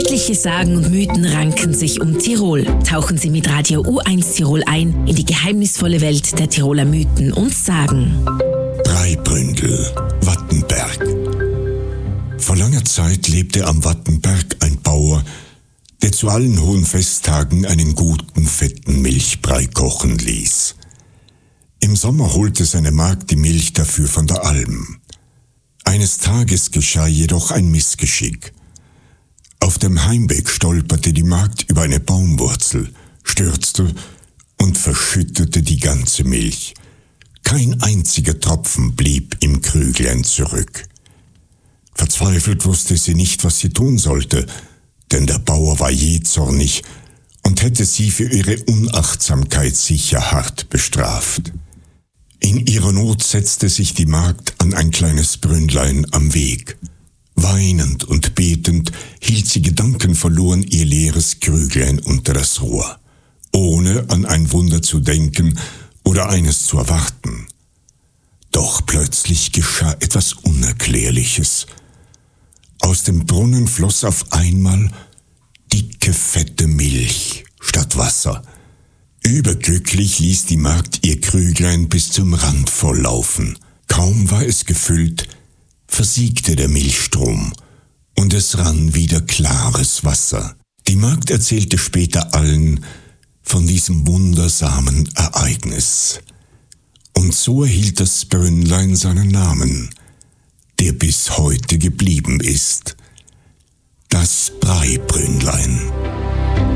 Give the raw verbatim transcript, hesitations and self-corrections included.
Etliche Sagen und Mythen ranken sich um Tirol. Tauchen Sie mit Radio U eins Tirol ein in die geheimnisvolle Welt der Tiroler Mythen und Sagen. Breibründel, Wattenberg. Vor langer Zeit lebte am Wattenberg ein Bauer, der zu allen hohen Festtagen einen guten, fetten Milchbrei kochen ließ. Im Sommer holte seine Magd die Milch dafür von der Alm. Eines Tages geschah jedoch ein Missgeschick. Auf dem Heimweg stolperte die Magd über eine Baumwurzel, stürzte und verschüttete die ganze Milch. Kein einziger Tropfen blieb im Krüglein zurück. Verzweifelt wusste sie nicht, was sie tun sollte, denn der Bauer war jähzornig und hätte sie für ihre Unachtsamkeit sicher hart bestraft. In ihrer Not setzte sich die Magd an ein kleines Brünnlein am Weg. Weinend und betend hielt sie gedankenverloren ihr leeres Krüglein unter das Rohr, ohne an ein Wunder zu denken oder eines zu erwarten. Doch plötzlich geschah etwas Unerklärliches. Aus dem Brunnen floss auf einmal dicke, fette Milch statt Wasser. Überglücklich ließ die Magd ihr Krüglein bis zum Rand volllaufen. Kaum war es gefüllt, versiegte der Milchstrom und es rann wieder klares Wasser. Die Magd erzählte später allen von diesem wundersamen Ereignis. Und so erhielt das Brünnlein seinen Namen, der bis heute geblieben ist. Das Breibrünnlein.